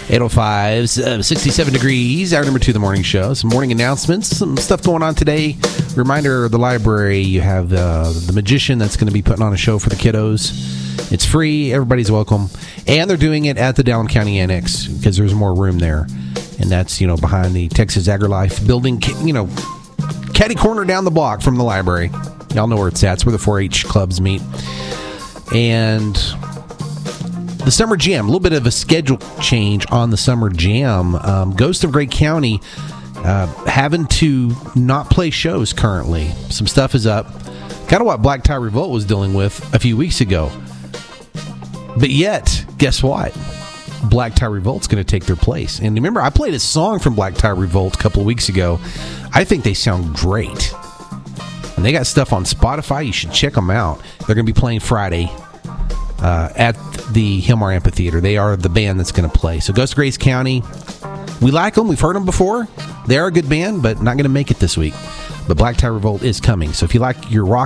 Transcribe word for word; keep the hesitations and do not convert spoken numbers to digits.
eight oh five, uh, sixty-seven degrees, hour number two of the morning show. Some morning announcements, some stuff going on today. Reminder, the library, you have uh, the Magician that's going to be putting on a show for the kiddos. It's free. Everybody's welcome. And they're doing it at the Down County Annex because there's more room there. And that's, you know, behind the Texas AgriLife building, you know, catty corner down the block from the library. Y'all know where it's at. It's where the four H clubs meet. And the Summer Jam, a little bit of a schedule change on the Summer Jam. Um, Ghost of Gray County uh, having to not play shows currently. Some stuff is up. Kind of what Black Tie Revolt was dealing with a few weeks ago. But yet, guess what? Black Tie Revolt's going to take their place. And remember, I played a song from Black Tie Revolt a couple of weeks ago. I think they sound great. And they got stuff on Spotify. You should check them out. They're going to be playing Friday uh, at the Hillmar Amphitheater. They are the band that's going to play. So Ghost of Grace County, we like them. We've heard them before. They are a good band, but not going to make it this week. But Black Tie Revolt is coming. So if you like your rock